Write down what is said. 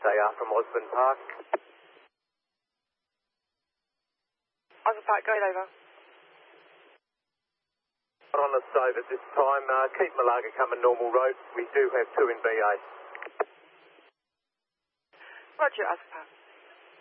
They are from Osborne Park. Osborne Park, go over. On the save at this time. Keep Malaga coming normal road. We do have 2 in BA. Roger, Osborne Park.